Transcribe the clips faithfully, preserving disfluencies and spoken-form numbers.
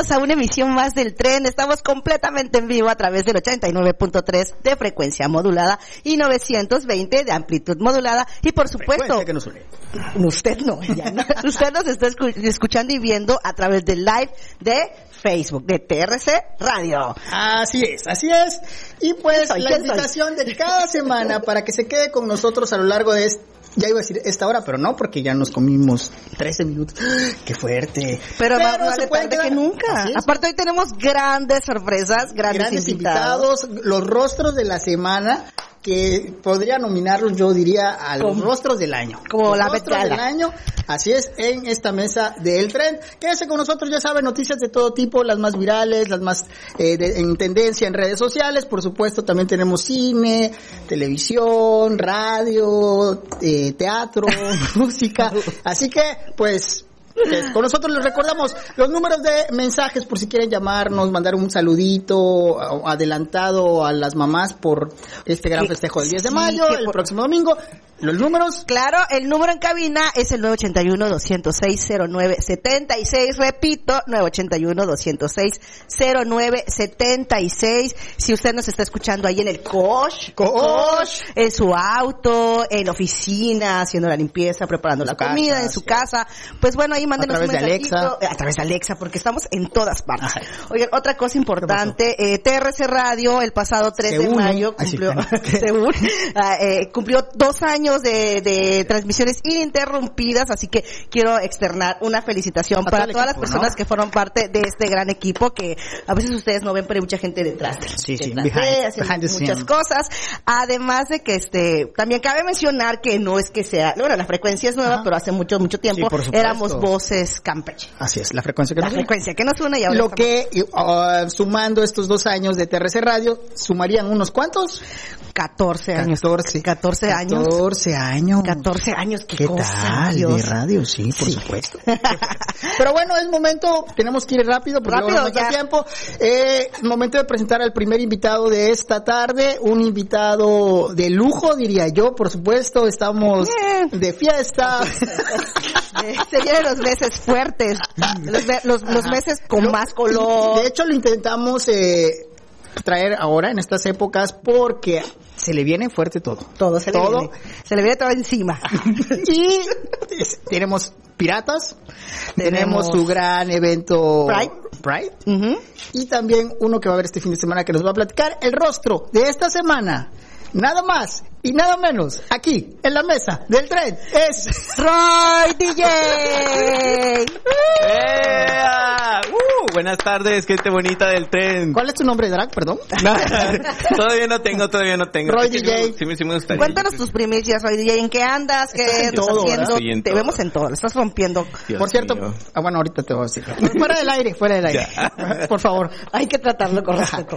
a una emisión más del Tren. Estamos completamente en vivo a través del ochenta y nueve punto tres de frecuencia modulada y novecientos veinte de amplitud modulada. Y por supuesto, que nos une. usted no, ya no. Usted nos está escuchando y viendo a través del live de Facebook de T R C Radio. Así es, así es. Y pues la invitación de cada semana para que se quede con nosotros a lo largo de este, ya iba a decir esta hora, pero no, porque ya nos comimos trece minutos. ¡Qué fuerte! Pero, pero más vale tarde que nunca. Aparte hoy tenemos grandes sorpresas, grandes, grandes invitados. invitados, los rostros de la semana, que podría nominarlos, yo diría, a los como, rostros del año. Como los la rostros del año, así es, en esta mesa del Tren. Quédese con nosotros, ya saben, noticias de todo tipo, las más virales, las más eh, de, en tendencia en redes sociales. Por supuesto, también tenemos cine, televisión, radio, eh, teatro, música. Así que, pues... con nosotros les recordamos los números de mensajes por si quieren llamarnos, mandar un saludito adelantado a las mamás por este gran festejo del diez de mayo, sí, el por... próximo domingo. ¿Los números? Claro, el número en cabina es el nueve ocho uno, dos cero seis, cero nueve siete seis. Repito, nueve ocho uno, dos cero seis, cero nueve siete seis. Si usted nos está escuchando ahí en el coche, coche, en su auto, en la oficina, haciendo la limpieza, preparando la comida, casa, en su sí. casa, pues bueno, ahí mándenos un mensajito. A través de Alexa. A través de Alexa, porque estamos en todas partes. Ajá. Oigan, otra cosa importante, eh, T R C Radio, el pasado tres de mayo, cumplió, según, eh, cumplió dos años De, de transmisiones ininterrumpidas, así que quiero externar una felicitación a para todas equipo, las personas ¿no? que fueron parte de este gran equipo, que a veces ustedes no ven, pero hay mucha gente detrás, sí, sí, detrás behind, de, haciendo behind muchas scene. cosas, además de que este, también cabe mencionar que no es que sea, bueno, la frecuencia es nueva, Ajá. pero hace mucho, mucho tiempo sí, éramos Voces Campeche. Así es, la frecuencia que la nos frecuencia que nos une y ahora lo estamos... que, uh, sumando estos dos años de T R C Radio, ¿sumarían unos cuántos? catorce años. catorce. catorce años. catorce años. catorce años, qué, ¿Qué cosa, tal? Dios. De radio, sí, por sí. supuesto. Pero bueno, es momento, tenemos que ir rápido porque rápido, no nos da tiempo. Eh, momento de presentar al primer invitado de esta tarde, un invitado de lujo, diría yo, por supuesto, estamos yeah. de fiesta. Se vienen los meses fuertes, los, los, los meses con lo, más color. De hecho, lo intentamos eh, traer ahora en estas épocas porque se le viene fuerte todo. Todo se le todo. viene. Se le viene todo encima. Y tenemos piratas, tenemos, tenemos su gran evento Pride, Pride uh-huh. y también uno que va a haber este fin de semana que nos va a platicar el rostro de esta semana. Nada más y nada menos, aquí, en la mesa del Tren, es Roy D J. ¡Eh! Uh, buenas tardes, gente bonita del Tren. ¿Cuál es tu nombre, drag? Perdón. No, todavía no tengo, todavía no tengo. Roy D J. Sí, sí me gustaría. Cuéntanos tus primicias, Roy D J. ¿En qué andas? ¿Qué estás todo, haciendo? Sí, te vemos en todo, lo estás rompiendo. Dios Por cierto, mío. ah, bueno, ahorita te voy a decir. Fuera del aire, fuera del aire. Por favor. Hay que tratarlo con respeto.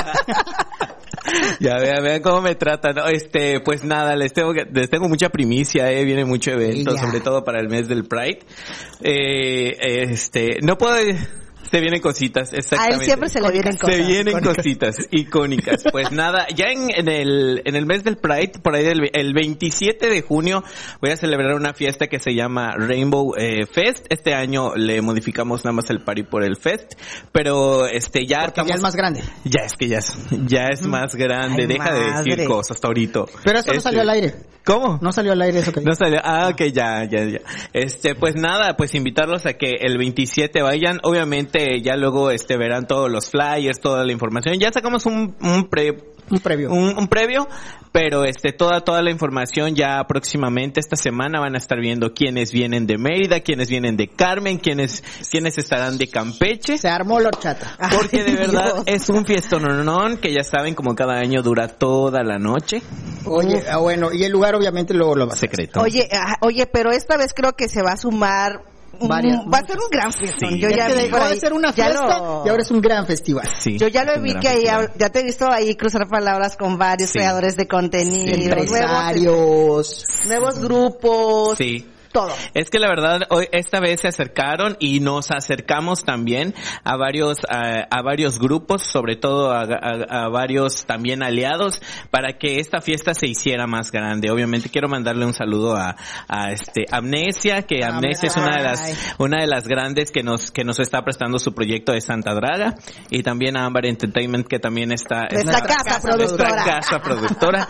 Ya vean, vean cómo me tratan. No, este, pues nada, les tengo les tengo mucha primicia, eh, viene mucho evento, yeah. sobre todo para el mes del Pride. Eh, este, no puedo Se vienen cositas, exactamente. A él siempre se le vienen cosas. Se vienen icónicas. cositas icónicas. Pues nada, ya en, en el en el mes del Pride, por ahí del el veintisiete de junio, voy a celebrar una fiesta que se llama Rainbow eh, Fest. Este año le modificamos nada más el party por el Fest, pero este ya Porque estamos, ya es más grande. Ya es que ya es, ya es más grande. Ay, Deja madre. de decir cosas hasta ahorita. Pero eso no Este, salió al aire. ¿Cómo? No salió al aire eso que No salió. Ah, ok, ya, ya, ya. Este, pues nada, pues invitarlos a que el veintisiete vayan. Obviamente ya luego este verán todos los flyers, toda la información. Ya sacamos un, un pre... Un previo. Un, un previo, pero este toda toda la información ya próximamente esta semana van a estar viendo quiénes vienen de Mérida, quiénes vienen de Carmen, quiénes quiénes estarán de Campeche. Se armó la horchata. Porque de Ay, verdad Dios. es un fiestononón que ya saben como cada año dura toda la noche. Oye, ah, bueno, y el lugar obviamente lo, lo va a Secreto. Oye, ah, oye, pero esta vez creo que se va a sumar. Varias, va a ser un gran fiestón. Sí. Yo ya ya te vi dejó por de ahí, ser una ya fiesta lo- y ahora es un gran festival. Sí, Yo ya lo es un vi gran que ahí, festival. ya te he visto ahí cruzar palabras con varios Sí. creadores de contenido, Sí. nuevos, Empresarios. nuevos grupos. Sí. todo. Es que la verdad, hoy, esta vez se acercaron y nos acercamos también a varios, a, a varios grupos, sobre todo a, a, a varios también aliados, para que esta fiesta se hiciera más grande. Obviamente quiero mandarle un saludo a, a este, Amnesia, que Amnesia es una de las, una de las grandes que nos, que nos está prestando su proyecto de Santa Draga, y también a Amber Entertainment, que también está, nuestra casa, casa productora. Nuestra casa productora.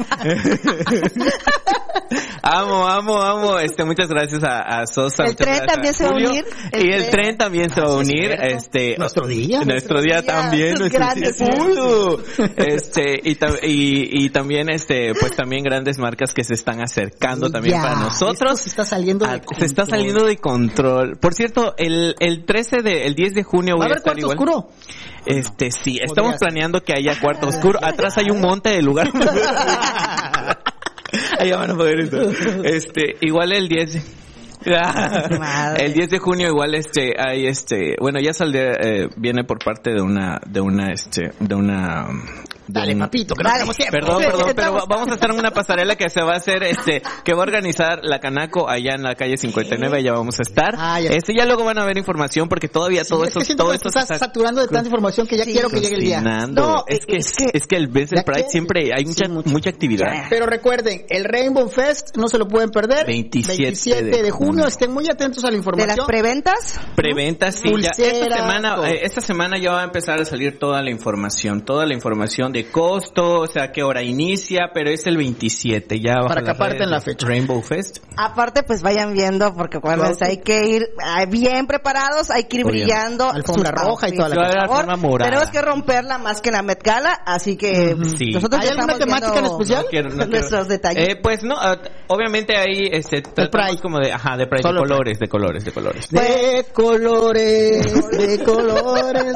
amo, amo, amo, este, muchas gracias a, a Sosa. El tren también se va a unir. El y el tren, tren también se va a unir, este, nuestro día. Nuestro día, día también. Nuestro grandes día. Este, y, y, y también, este, pues también grandes marcas que se están acercando también ya, para nosotros. Se está saliendo de a, control. Se está saliendo de control. Por cierto, el, el trece de, el diez de junio voy ¿Va a haber a estar cuarto igual. oscuro? Este, sí, estamos planeando que haya cuarto oscuro. Atrás hay un monte de lugar. Ahí van a poder eso. Este, igual el diez. El diez de junio igual este hay este, bueno, ya saldrá, eh, viene por parte de una de una este de una de Dale, un, papito, que no tenemos tiempo. Perdón, perdón, pero vamos a estar en una pasarela que se va a hacer, este, que va a organizar la Canaco allá en la calle cincuenta y nueve, allá vamos a estar. Ah, ya. Este, ya luego van a ver información porque todavía sí, todo es esto, que todo que esto estás está saturando de tanta información que ya sí, quiero que llegue el día. No, es que es, es que el Best Pride que, siempre hay mucha, sí, mucha, mucha actividad. Pero recuerden, el Rainbow Fest no se lo pueden perder. veintisiete, veintisiete de junio, estén muy atentos a la información. ¿De las preventas? Preventas, sí. Ya, esta semana, eh, esta semana ya va a empezar a salir toda la información, toda la información de costo, o sea, qué hora inicia, pero es el veintisiete, ya para que aparten la fecha. Rainbow Fest. Aparte, pues vayan viendo, porque acuérdense, hay que ir bien preparados, hay que ir Obvio. brillando. Alfombra roja y toda la cosa. Tenemos que romperla más que la Met Gala, así que sí. nosotros ¿Hay alguna temática en especial? No quiero, no nuestros quiero. detalles. Eh, pues no, uh, obviamente hay este Pride. como de, ajá, de Pride, de colores, de colores, de colores. De colores, de colores.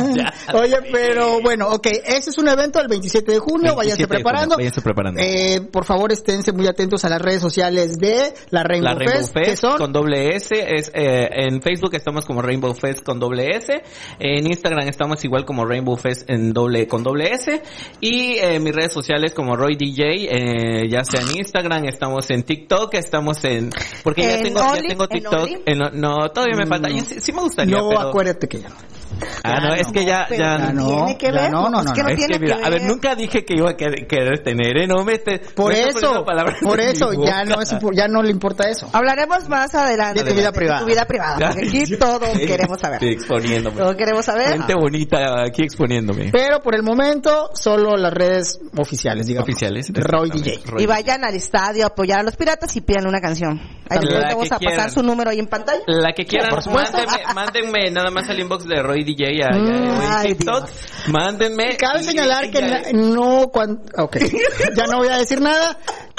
Oye, pero bueno, ok, ese es un evento el veintisiete de junio, váyanse preparando. Váyanse preparando. Eh, por favor, esténse muy atentos a las redes sociales de la Rainbow, la Rainbow Fest, Fest, que son con doble S, es eh, en Facebook estamos como Rainbow Fest con doble S, en Instagram estamos igual como Rainbow Fest en doble con doble S, y en eh, mis redes sociales como Roy D J, eh, ya sea en Instagram, estamos en TikTok, estamos en porque ya tengo Only, ya tengo TikTok, en en, no, todavía me falta, sí, sí me gustaría, no, pero acuérdate que ya no. Ah, no, no, es que ya, ya, ya no. ¿Tiene que ver? No, no, no. Es que no, es tiene que, mira, que a ver, ver. nunca dije que iba a querer, querer tener, ¿eh? No me te, Por me eso, por eso, ya no es, ya no le importa eso. Hablaremos más adelante de tu vida privada. De tu vida privada, porque aquí todo queremos saber. Sí, exponiéndome. Todo queremos saber. Gente bonita aquí exponiéndome. Pero por el momento, solo las redes oficiales, digamos. Oficiales. Roy D J. Y vayan al estadio a apoyar a los piratas y pidan una canción. Ahí les vamos a quieran. pasar su número ahí en pantalla. La que quieran, por supuesto. mándenme, mándenme nada más al inbox de Roy D J a, mm, a, en TikTok. Mándenme. Cabe señalar que la, no cuando, okay. Ya no voy a decir nada.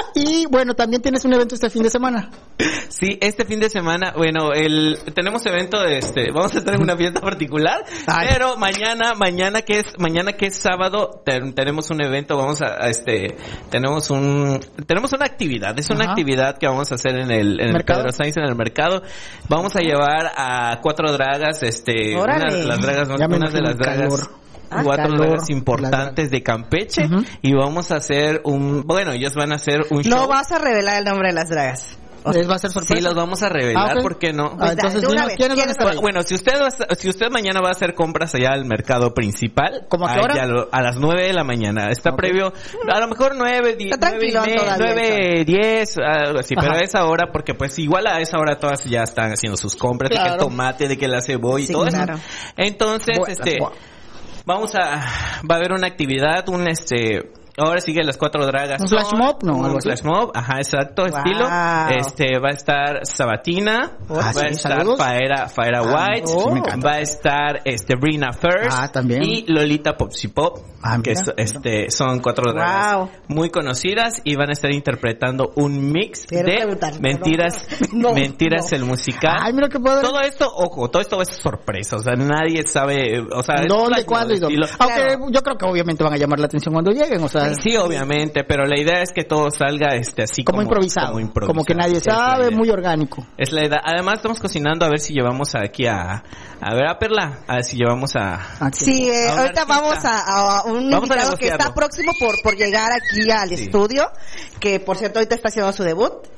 Y bueno, también tienes un evento este fin de semana. Sí, este fin de semana, bueno, el tenemos evento de este, vamos a tener una fiesta particular, Ay. pero mañana, mañana que es, mañana que es sábado, te, tenemos un evento, vamos a, a este, tenemos un, tenemos una actividad, es una Ajá. actividad que vamos a hacer en el, en el Pedro Sainz, en el mercado. Vamos a llevar a cuatro dragas, este, una de las dragas, una de las dragas. Calor. Cuatro calor, dragas importantes de Campeche uh-huh. y vamos a hacer un, bueno, ellos van a hacer un show. No vas a revelar el nombre de las dragas. ¿Les va a ser sorpresa? Sí, los vamos a revelar, ah, okay. ¿por qué no? Ah, entonces, ¿quiénes, ¿quiénes van a estar ahí? Bueno, si usted va a, si usted mañana va a hacer compras allá al mercado principal, ¿cómo a qué hora? A, a las nueve de la mañana. Está okay. previo, a lo mejor nueve, diez, nueve, diez, algo así, Ajá. pero a esa hora, porque pues igual a esa hora todas ya están haciendo sus compras, claro. de que el tomate, de que la cebolla y sí, todo claro. eso. Entonces, bueno, este, bueno. vamos a, va a haber una actividad, un este, ahora sigue las cuatro dragas. ¿Un flash mob? No, un flash mob, ajá, exacto, wow. estilo. Este, va a estar Sabatina, oh, va sí, a estar saludos. Faera, Faera ah, White, oh, va a estar este, Brina First, ah, también. y Lolita Popsy Pop, ah, que es, este, son cuatro dragas wow. muy conocidas y van a estar interpretando un mix Quiero de preguntar, Mentiras, no, Mentiras no. el musical. Ay, mira qué padre. Todo esto, ojo, todo esto es sorpresa, o sea, nadie sabe, o sea, dónde, cuándo y dónde. Aunque claro. yo creo que obviamente van a llamar la atención cuando lleguen, o sea, sí, obviamente, pero la idea es que todo salga este así como, como, improvisado, como improvisado, como que nadie sabe, muy orgánico. Es la idea. Además estamos cocinando a ver si llevamos aquí a a ver a Perla, a ver si llevamos a Sí, eh, a ahorita vamos a, a un vamos invitado a que está próximo por por llegar aquí al sí. estudio, que por cierto ahorita está haciendo su debut.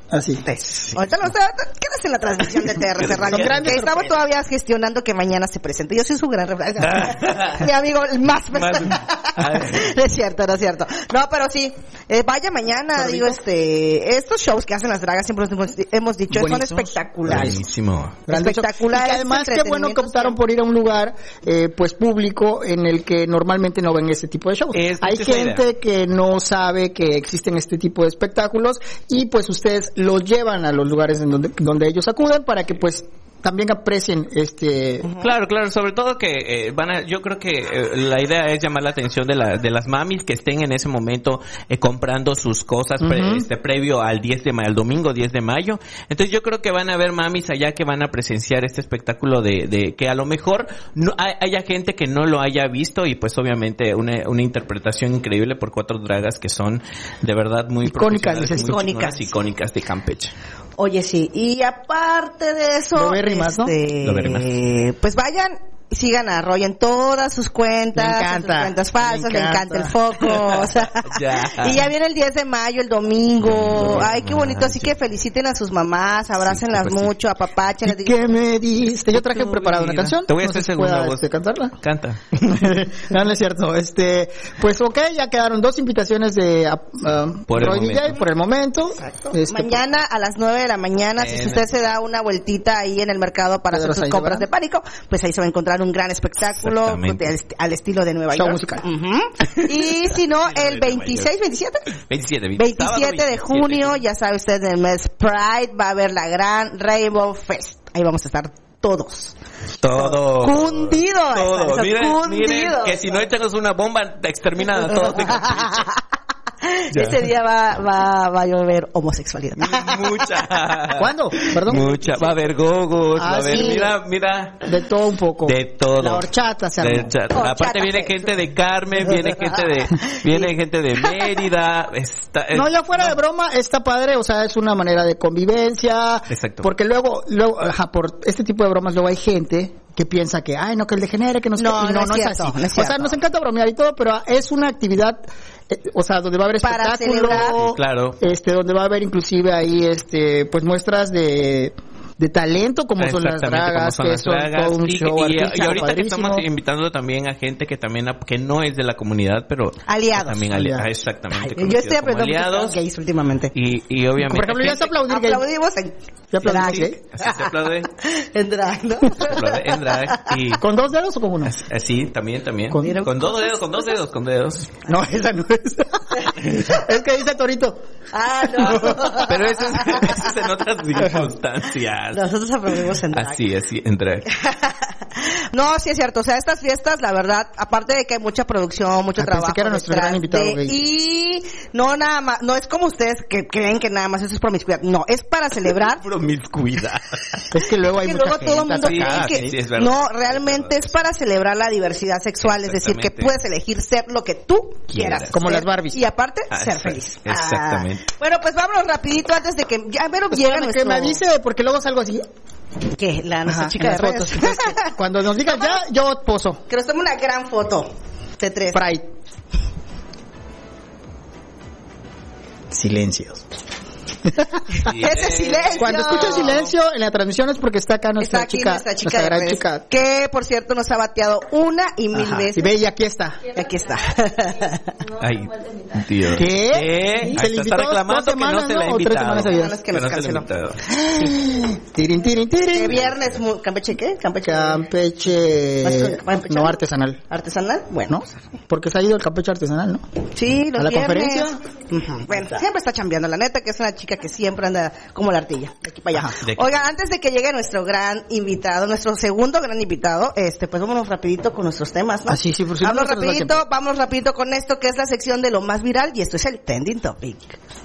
Así. Sí. Ahorita no, quédate en la transmisión de T R C Radio. Que estamos todavía gestionando que mañana se presente. Yo soy su gran mi amigo, el más. más no es cierto, no es cierto. No, pero sí, eh, vaya mañana, pero digo, este, estos shows que hacen las dragas siempre hemos, hemos dicho, Buenísimos. son espectaculares. Buenísimo. Espectaculares. Y además, qué bueno que optaron por ir a un lugar, eh, pues público, en el que normalmente no ven este tipo de shows. Es, Hay gente que no sabe que existen este tipo de espectáculos y pues ustedes los llevan a los lugares en donde, donde ellos acuden para que pues también aprecien este claro claro sobre todo que eh, van a yo creo que eh, la idea es llamar la atención de la de las mamis que estén en ese momento eh, comprando sus cosas uh-huh. pre, este previo al diez de mayo, al domingo diez de mayo. Entonces yo creo que van a haber mamis allá que van a presenciar este espectáculo de de que a lo mejor no hay, haya gente que no lo haya visto y pues obviamente una una interpretación increíble por cuatro dragas que son de verdad muy icónicas, muy icónicas, icónicas de Campeche. Oye, sí, y aparte de eso, lo berrimas, ¿no? Este, lo berrimas. Pues vayan, sigan a Roy en todas sus cuentas, me encanta, en sus cuentas falsas, me le encanta, encanta el foco, o sea, ya. Y ya viene el diez de mayo, el domingo, ay, qué bonito, así que feliciten a sus mamás, abrácenlas sí, mucho, apapachen. ¿Qué me diste? Yo traje preparada una canción. Te voy a hacer segunda voz. Este, ¿Cantarla? Canta. No, no es cierto. Este, pues ok, ya quedaron dos invitaciones de uh, por Roy D J por el momento. Este, mañana a las nueve de la mañana, eh, si usted se da una vueltita ahí en el mercado para hacer sus compras de pánico, pues ahí se va a encontrar un gran espectáculo al estilo de Nueva Show York. musical. Uh-huh. Y si no, el veintiséis, veintisiete veintisiete, veintisiete de junio, ya sabe usted, en el mes Pride va a haber la gran Rainbow Fest. Ahí vamos a estar todos. Todo. Cundidos. Todo. Miren, cundidos. miren, que si no echamos una bomba, te exterminan a todos. Ya. Ese día va, va, va a llover homosexualidad. Mucha. ¿Cuándo? Perdón. Mucha. Va a haber gogos, ah, va a haber, sí. mira, mira. De todo un poco. De todo. La horchata se armó. Horchata. Aparte viene gente de Carmen, viene gente de, viene gente de Mérida. Está, no, ya fuera no. de broma, está padre, o sea, es una manera de convivencia. Exacto. Porque luego, luego, ajá, por este tipo de bromas luego hay gente que piensa que, ay, no, que el degenere, que nos... No, y no, no, no es, es cierto, así. no es o sea, nos encanta bromear y todo, pero es una actividad, eh, o sea, donde va a haber para espectáculo, celebrar. Claro. este, donde va a haber inclusive ahí, este, pues muestras de... de talento como son las dragas, son que las son dragas, todo un y, show y, artístico y ahorita padrísimo. que estamos invitando también a gente que también que no es de la comunidad, pero aliados, también aliados, exactamente. Ay, yo estoy aprendiendo aliados gays últimamente. Y, y obviamente por ejemplo, ya se aplaudir gay. Aplaudimos en ¿Ya aplaudimos gay? Así se aplaude. En drag, ¿no? Se aplaude en drag. Y ¿con dos dedos o con uno? Así, también, también. ¿Con, con dos dedos, con dos dedos, con dedos. No, esa no es. Es que dice Torito. Ah, no. Pero eso es, eso es en otras circunstancias. Nosotros aplaudimos en drag. Así, así, en drag. No, sí es cierto. O sea, estas fiestas, la verdad, aparte de que hay mucha producción, mucho ah, trabajo. Que era nuestro gran invitado, de, y no nada más, no es como ustedes que creen que nada más eso es promiscuidad. No, es para celebrar. Promiscuidad. Es que luego hay que mucha luego todo el mundo sí, cree ah, que sí, sí, es verdad, no, realmente es, es para celebrar la diversidad sexual, es decir, que puedes elegir ser lo que tú quieras. quieras como ser, las Barbies. Y aparte, ah, ser feliz. Exactamente. Ah, bueno, pues vámonos rapidito antes de que ya pero pues llegue nuestro... que me avise porque luego salgo así. ¿Qué? La nuestra Ajá, chica de fotos. Cuando nos digan ya, yo poso. Que nos tome una gran foto de tres. Pride. Silencios. Ese silencio. Cuando escucho silencio en la transmisión es porque está acá nuestra está aquí chica, nuestra chica, nuestra gran redes, chica, que por cierto nos ha bateado una y mil Ajá. veces. Y ve, y aquí está. Y aquí está. Ay, tío. ¿Qué? ¿Qué? Se le invitó está reclamando dos semanas, que no se ¿no? la ha O tres invitado. semanas seguidas. Que nos no canceló. Tirin, tirin, tirin. ¿Qué viernes? ¿Campeche qué? Campeche. Campeche. Campeche. No, artesanal. ¿Artesanal? Bueno. ¿No? Porque se ha ido el Campeche artesanal, ¿no? Sí, los ¿A la viernes. conferencia? Uh-huh. Bueno, siempre está chambeando. La neta que es una chica que siempre anda como la ardilla, de aquí para allá. Ajá, de Oiga, antes de que llegue nuestro gran invitado, nuestro segundo gran invitado, este, pues vámonos rapidito con nuestros temas, ¿no? Ah, sí, sí, por si Vamos no, rapidito, vamos rapidito con esto que es la sección de lo más viral y esto es el Trending Topic.